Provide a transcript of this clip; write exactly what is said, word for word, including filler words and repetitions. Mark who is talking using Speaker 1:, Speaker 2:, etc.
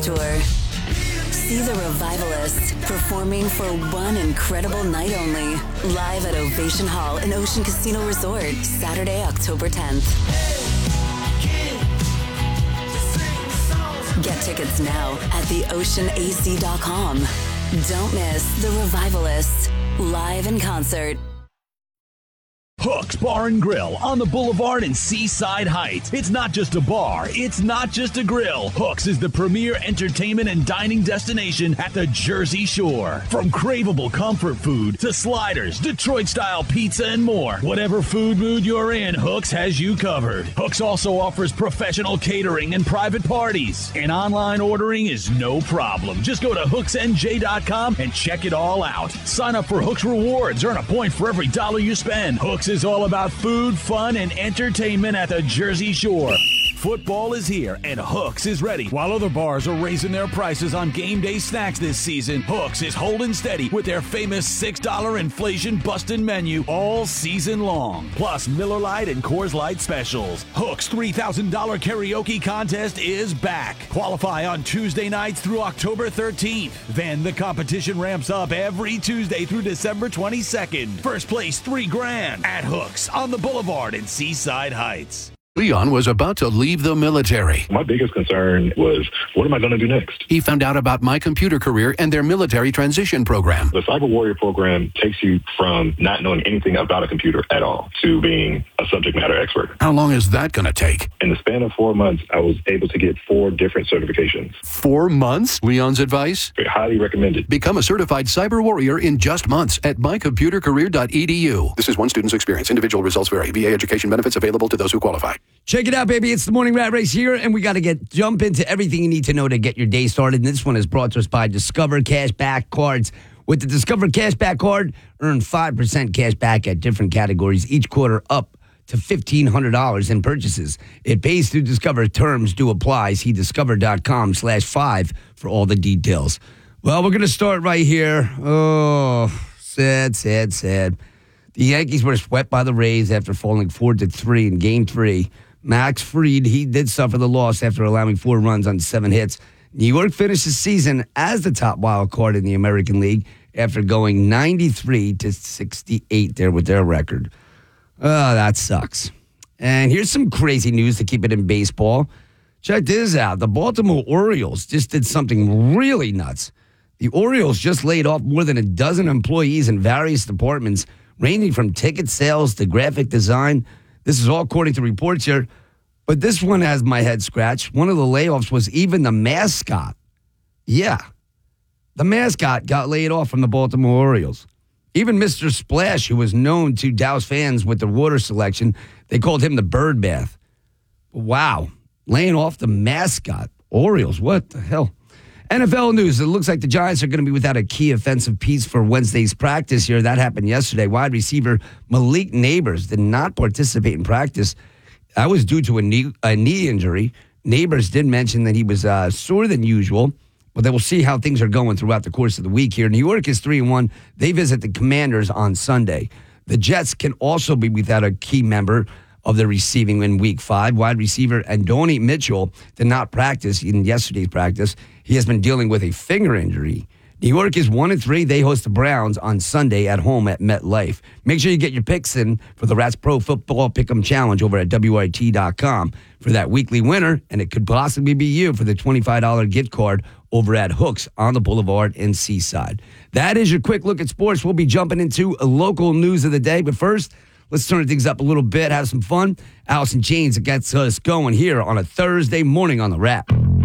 Speaker 1: Tour. See the Revivalists performing for one incredible night only, live at Ovation Hall in Ocean Casino Resort, Saturday, October tenth. Get tickets now at the ocean a c dot com. Don't miss the Revivalists live in concert.
Speaker 2: Hooks Bar and Grill on the Boulevard in Seaside Heights. It's not just a bar. It's not just a grill. Hooks is the premier entertainment and dining destination at the Jersey Shore. From craveable comfort food to sliders, Detroit-style pizza, and more. Whatever food mood you're in, Hooks has you covered. Hooks also offers professional catering and private parties. And online ordering is no problem. Just go to hooks n j dot com and check it all out. Sign up for Hooks Rewards. Earn a point for every dollar you spend. Hooks is all about food, fun, and entertainment at the Jersey Shore. Football is here, and Hooks is ready. While other bars are raising their prices on game day snacks this season, Hooks is holding steady with their famous six dollar inflation-busting menu all season long. Plus Miller Lite and Coors Light specials. Hooks' three thousand dollars karaoke contest is back. Qualify on Tuesday nights through October thirteenth. Then the competition ramps up every Tuesday through December twenty-second. First place, three grand at Hooks on the Boulevard in Seaside Heights.
Speaker 3: Leon was about to leave the military.
Speaker 4: My biggest concern was, what am I going to do next?
Speaker 3: He found out about My Computer Career and their military transition program.
Speaker 4: The Cyber Warrior program takes you from not knowing anything about a computer at all to being a subject matter expert.
Speaker 3: How long is that going to take?
Speaker 4: In the span of four months, I was able to get four different certifications.
Speaker 3: Four months? Leon's advice?
Speaker 4: Highly recommended.
Speaker 3: Become a certified cyber warrior in just months at my computer career dot e d u. This is one student's experience. Individual results vary. V A education benefits available to those who qualify.
Speaker 5: Check it out, baby. It's the Morning Rat Race here, and we got to get jump into everything you need to know to get your day started. And this one is brought to us by Discover Cashback Cards. With the Discover Cashback Card, earn five percent cash back at different categories each quarter up to fifteen hundred dollars in purchases. It pays through Discover. Terms do apply. See discover.com slash five for all the details. Well, we're going to start right here. Oh, sad, sad, sad. The Yankees were swept by the Rays after falling four to three in Game three. Max Fried, he did suffer the loss after allowing four runs on seven hits. New York finished the season as the top wild card in the American League after going ninety-three to sixty-eight there with their record. Oh, that sucks. And here's some crazy news to keep it in baseball. Check this out. The Baltimore Orioles just did something really nuts. The Orioles just laid off more than a dozen employees in various departments, ranging from ticket sales to graphic design. This is all according to reports here. But this one has my head scratched. One of the layoffs was even the mascot. Yeah. The mascot got laid off from the Baltimore Orioles. Even Mister Splash, who was known to douse fans with the water selection, they called him the Bird Bath. Wow. Laying off the mascot. Orioles, what the hell? N F L news. It looks like the Giants are going to be without a key offensive piece for Wednesday's practice here. That happened yesterday. Wide receiver Malik Neighbors did not participate in practice. That was due to a knee, a knee injury. Neighbors did mention that he was uh, sore than usual, but they will see how things are going throughout the course of the week here. New York is three and one. They visit the Commanders on Sunday. The Jets can also be without a key member of the receiving in week five. Wide receiver Andoni Mitchell did not practice in yesterday's practice. He has been dealing with a finger injury. New York is one and three. They host the Browns on Sunday at home at MetLife. Make sure you get your picks in for the Rats Pro Football Pick'em Challenge over at W I T dot com for that weekly winner, and it could possibly be you for the twenty-five dollars gift card over at Hooks on the Boulevard in Seaside. That is your quick look at sports. We'll be jumping into local news of the day, but first, let's turn things up a little bit, have some fun. Allison Chains gets us going here on a Thursday morning on The Wrap.